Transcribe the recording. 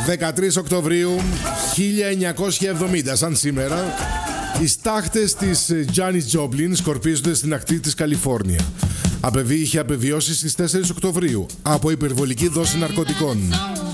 13 Οκτωβρίου 1970, σαν σήμερα, οι στάχτες της Janis Joplin σκορπίζονται στην ακτή της Καλιφόρνια. Είχε απεβιώσει στις 4 Οκτωβρίου από υπερβολική δόση ναρκωτικών.